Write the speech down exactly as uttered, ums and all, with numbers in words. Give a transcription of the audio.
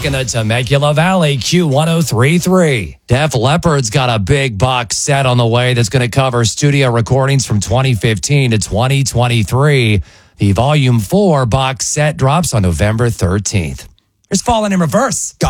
rocking the Temecula Valley Q ten thirty-three. Def Leppard's got a big box set on the way that's going to cover studio recordings from twenty fifteen to twenty twenty-three. The Volume four box set drops on November thirteenth. Here's Falling in Reverse.